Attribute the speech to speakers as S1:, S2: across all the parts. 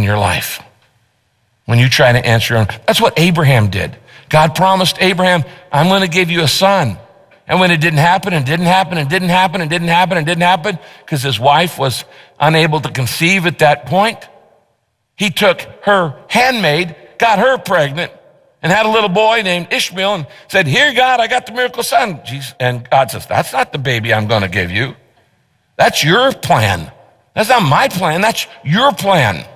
S1: your life. When you try to answer your own. That's what Abraham did. God promised Abraham, I'm going to give you a son. And when it didn't happen, and didn't happen, and didn't happen, and didn't happen, and didn't happen, because his wife was unable to conceive at that point, he took her handmaid, got her pregnant, and had a little boy named Ishmael, and said, here, God, I got the miracle son. And God says, that's not the baby I'm going to give you. That's your plan. That's not my plan. That's your plan.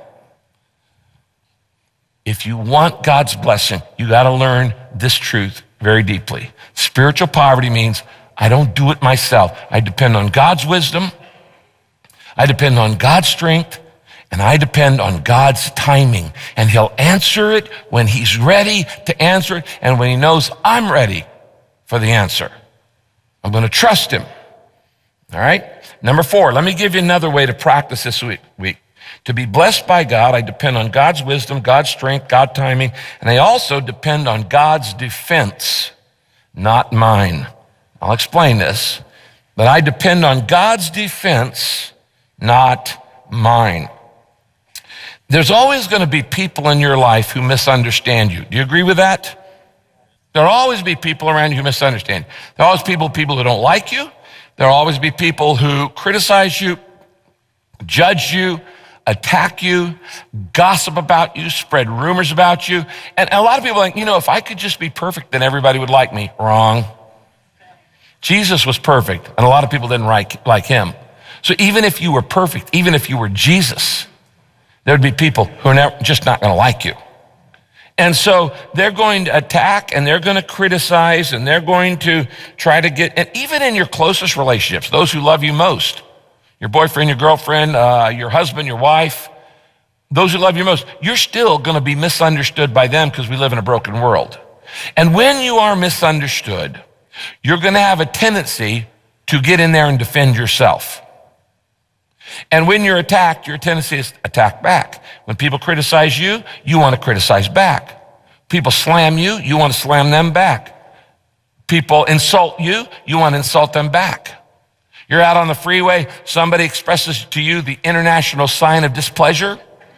S1: If you want God's blessing, you got to learn this truth very deeply. Spiritual poverty means I don't do it myself. I depend on God's wisdom. I depend on God's strength. And I depend on God's timing. And he'll answer it when he's ready to answer it and when he knows I'm ready for the answer. I'm going to trust him. All right? Number 4, let me give you another way to practice this week. To be blessed by God, I depend on God's wisdom, God's strength, God's timing, and I also depend on God's defense, not mine. I'll explain this, but I depend on God's defense, not mine. There's always going to be people in your life who misunderstand you. Do you agree with that? There'll always be people around you who misunderstand. There'll always be people who don't like you. There'll always be people who criticize you, judge you, attack you, gossip about you, spread rumors about you. And a lot of people are like, if I could just be perfect, then everybody would like me. Wrong. Jesus was perfect, and a lot of people didn't like him. So even if you were perfect, even if you were Jesus, there'd be people who are just not going to like you. And so they're going to attack, and they're going to criticize, and they're going to try to and even in your closest relationships, those who love you most, your boyfriend, your girlfriend, your husband, your wife, those who love you most, you're still going to be misunderstood by them because we live in a broken world. And when you are misunderstood, you're going to have a tendency to get in there and defend yourself. And when you're attacked, your tendency is to attack back. When people criticize you, you want to criticize back. People slam you, you want to slam them back. People insult you, you want to insult them back. You're out on the freeway, somebody expresses to you the international sign of displeasure.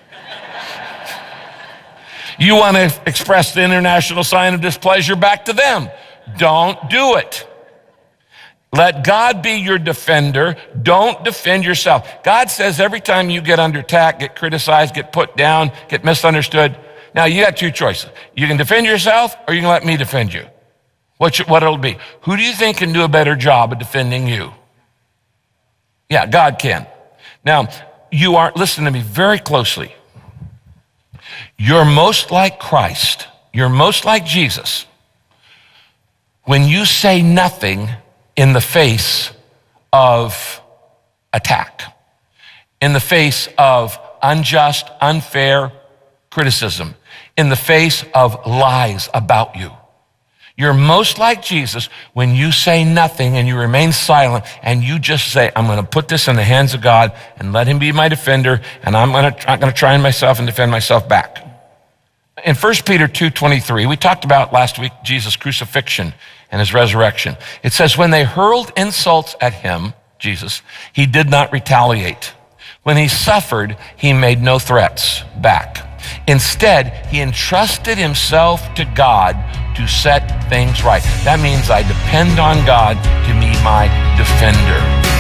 S1: You want to express the international sign of displeasure back to them. Don't do it. Let God be your defender. Don't defend yourself. God says every time you get under attack, get criticized, get put down, get misunderstood, now you got 2 choices. You can defend yourself or you can let me defend you. What it'll be. Who do you think can do a better job of defending you? Yeah, God can. Now, listen to me very closely. You're most like Christ. You're most like Jesus when you say nothing in the face of attack, in the face of unjust, unfair criticism, in the face of lies about you. You're most like Jesus when you say nothing and you remain silent and you just say, I'm going to put this in the hands of God and let him be my defender, and I'm going to try myself and defend myself back. In 1 Peter 2:23, we talked about last week Jesus' crucifixion and his resurrection. It says, when they hurled insults at him, Jesus, he did not retaliate. When he suffered, he made no threats back. Instead, he entrusted himself to God to set things right. That means I depend on God to be my defender.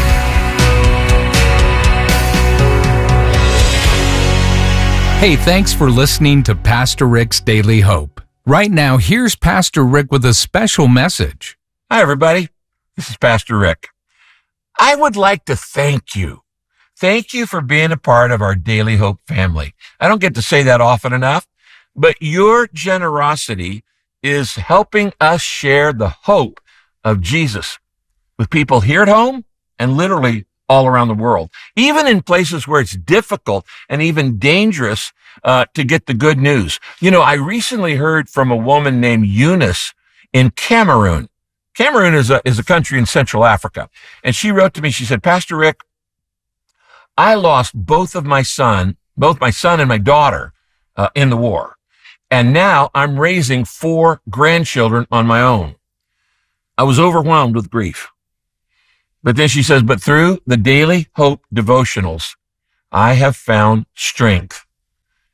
S2: Hey, thanks for listening to Pastor Rick's Daily Hope. Right now, here's Pastor Rick with a special message.
S1: Hi, everybody. This is Pastor Rick. I would like to thank you. Thank you for being a part of our Daily Hope family. I don't get to say that often enough, but your generosity is helping us share the hope of Jesus with people here at home and literally all around the world, even in places where it's difficult and even dangerous to get the good news. I recently heard from a woman named Eunice in Cameroon. Cameroon is a country in Central Africa. And she wrote to me, she said, Pastor Rick, I lost both my son and my daughter in the war. And now I'm raising 4 grandchildren on my own. I was overwhelmed with grief. But then she says, but through the Daily Hope devotionals, I have found strength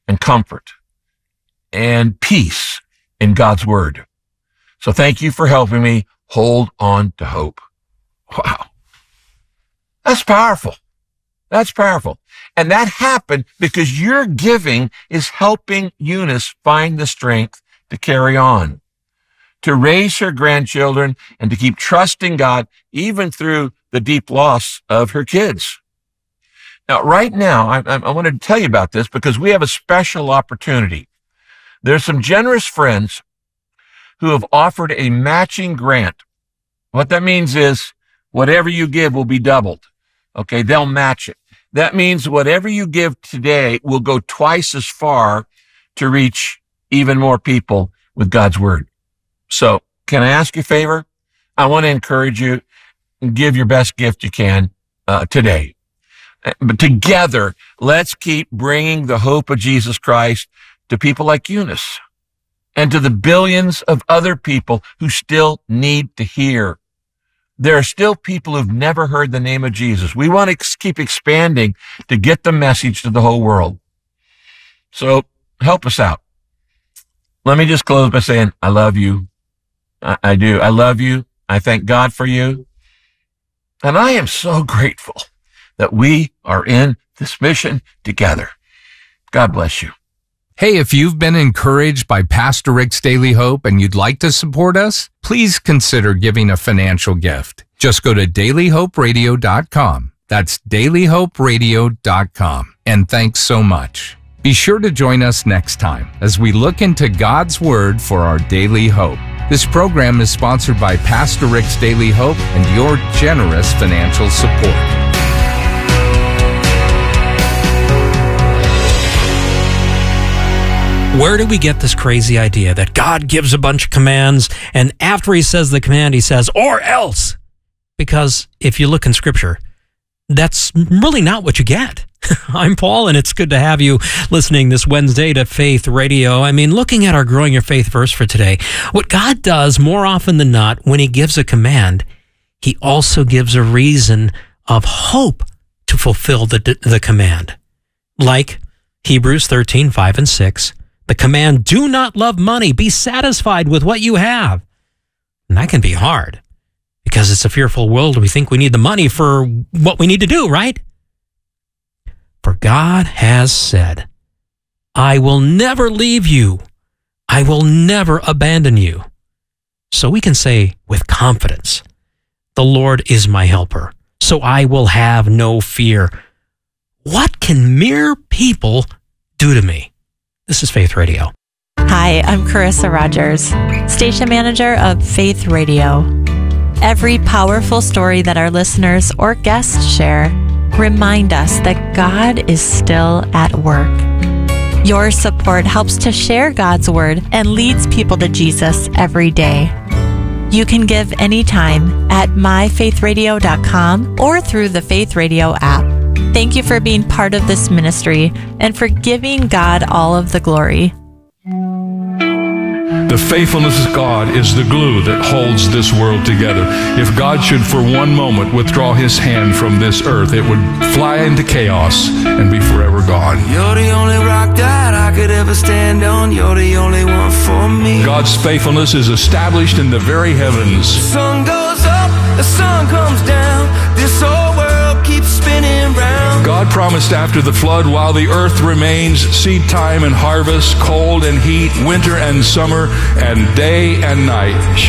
S1: and comfort and peace in God's word. So thank you for helping me hold on to hope. Wow. That's powerful. That's powerful. And that happened because your giving is helping Eunice find the strength to carry on, to raise her grandchildren, and to keep trusting God even through the deep loss of her kids. Now, right now, I wanted to tell you about this because we have a special opportunity. There's some generous friends who have offered a matching grant. What that means is whatever you give will be doubled. Okay, they'll match it. That means whatever you give today will go twice as far to reach even more people with God's word. So can I ask you a favor? I want to encourage you, give your best gift you can today. But together, let's keep bringing the hope of Jesus Christ to people like Eunice and to the billions of other people who still need to hear. There are still people who've never heard the name of Jesus. We want to keep expanding to get the message to the whole world. So help us out. Let me just close by saying, I love you. I do. I love you. I thank God for you. And I am so grateful that we are in this mission together. God bless you.
S2: Hey, if you've been encouraged by Pastor Rick's Daily Hope and you'd like to support us, please consider giving a financial gift. Just go to dailyhoperadio.com. That's dailyhoperadio.com. And thanks so much. Be sure to join us next time as we look into God's Word for our daily hope. This program is sponsored by Pastor Rick's Daily Hope and your generous financial support.
S3: Where do we get this crazy idea that God gives a bunch of commands and after he says the command, he says, or else? Because if you look in Scripture, that's really not what you get. I'm Paul, and it's good to have you listening this Wednesday to Faith Radio. I mean, looking at our Growing Your Faith verse for today, what God does more often than not when he gives a command, he also gives a reason of hope to fulfill the command. Like Hebrews 13, 5 and 6. The command, do not love money, be satisfied with what you have. And that can be hard because it's a fearful world. We think we need the money for what we need to do, right? For God has said, I will never leave you. I will never abandon you. So we can say with confidence, the Lord is my helper, so I will have no fear. What can mere people do to me? This is Faith Radio.
S4: Hi, I'm Carissa Rogers, station manager of Faith Radio. Every powerful story that our listeners or guests share remind us that God is still at work. Your support helps to share God's word and leads people to Jesus every day. You can give anytime at myfaithradio.com or through the Faith Radio app. Thank you for being part of this ministry and for giving God all of the glory.
S5: The faithfulness of God is the glue that holds this world together. If God should for one moment withdraw his hand from this earth, it would fly into chaos and be forever gone.
S6: You're the only rock that I could ever stand on. You're the only one for me.
S5: God's faithfulness is established in the very heavens.
S6: The sun goes up, the sun comes down. This whole world keeps spinning round.
S5: God promised after the flood, while the earth remains, seed time and harvest, cold and heat, winter and summer, and day and night